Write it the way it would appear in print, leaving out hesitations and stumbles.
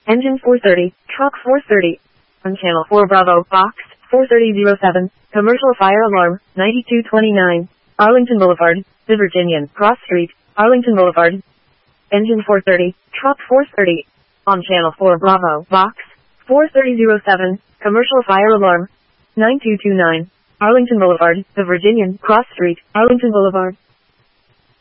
Engine 430, truck 430. On channel 4 Bravo, box 43007, commercial fire alarm, 9229. Arlington Boulevard, The Virginian, Cross Street, Arlington Boulevard. Engine 430, truck 430. On channel 4 Bravo, box 43007, commercial fire alarm, 9229. Arlington Boulevard, The Virginian, Cross Street, Arlington Boulevard.